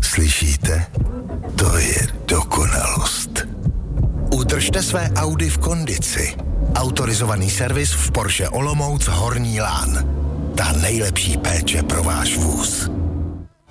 Slyšíte? To je dokonalost. Udržte své Audi v kondici. Autorizovaný servis v Porsche Olomouc Horní Lán. Ta nejlepší péče pro váš vůz.